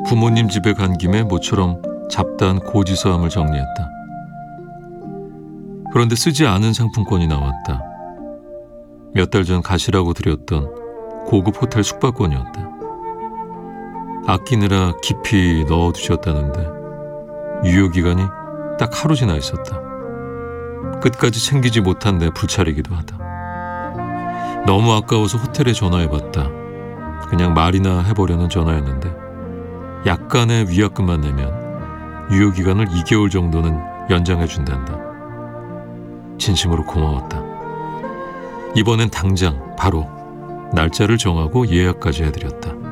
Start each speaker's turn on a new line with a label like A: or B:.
A: 부모님 집에 간 김에 모처럼 잡다한 고지서함을 정리했다. 그런데 쓰지 않은 상품권이 나왔다. 몇 달 전 가시라고 드렸던 고급 호텔 숙박권이었다. 아끼느라 깊이 넣어두셨다는데 유효기간이 딱 하루 지나 있었다. 끝까지 챙기지 못한 내 불찰이기도 하다. 너무 아까워서 호텔에 전화해봤다. 그냥 말이나 해보려는 전화였는데 약간의 위약금만 내면 유효기간을 2개월 정도는 연장해준단다. 진심으로 고마웠다. 이번엔 당장 바로 날짜를 정하고 예약까지 해드렸다.